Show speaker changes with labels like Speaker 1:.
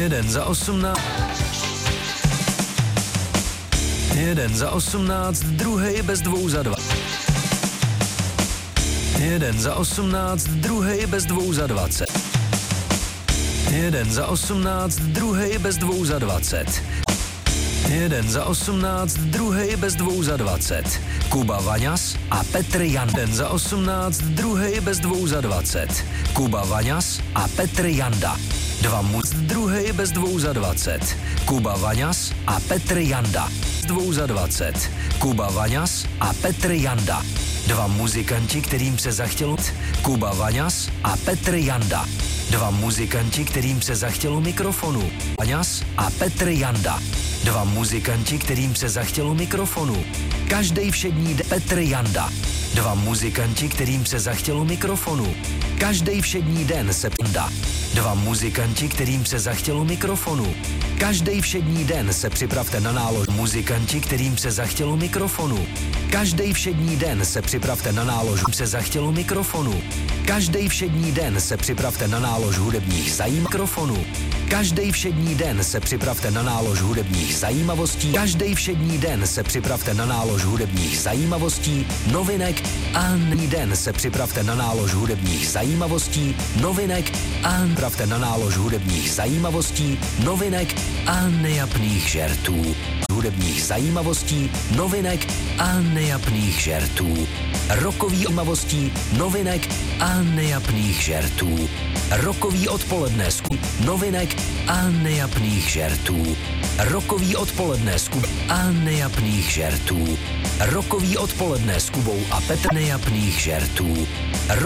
Speaker 1: Jeden za 18. Jeden za 18, druhej bez 2 za 2. Jeden za 18, druhej bez 2 za 20. Jeden za 18, druhej bez 2 za 20. Jeden za 18, druhej bez 2 za 20. Kuba Vaňas a Petr Janda. Jeden za 18, druhej bez 2 za 20. Kuba Vaňas a Petr Janda. Dva druhej bez 2 za 20. Kuba Vaňas a Petr Janda. 2 za 20. Kuba Vaňas a Petr Janda. Dva muzikanti, kterým se zachtělo. Kuba Vaňas a Petr Janda. Dva muzikanti, kterým se zachtělo mikrofonu. Vaňas a Petr Janda. Dva muzikanti, kterým se zachtělo mikrofonu. Každej všední den Petr Janda. Dva muzikanti, kterým se zachtělo mikrofonu. Každej všední den se Janda. Dva muzikanti, kterým se zachtělo mikrofonu. Každej všední den se připravte na nálož. Muzikanti, kterým se zachtělo mikrofonu. Každej všední den se připravte na nálož. Se zachtělo mikrofonu. Každej všední den se připravte na nálož hudebních mikrofonu. Každej všední den se připravte na nálož hudebních zajímavostí. Každej všední den se připravte na nálož hudebních zajímavostí, novinek a den se připravte na nálož hudebních zajímavostí, novinek a připravte na nálož hudebních zajímavostí, novinek a nejapných žertů. Hudebních zajímavostí, novinek a nejapných žertů. Rokový zajímavostí, novinek a nejapných žertů. Rokový odpoledne skup, novinek a nejapných žertů. Rokový odpoledne skup a nejapných žertů. Rokový odpoledne s Kubou a Petr nejapných žertů.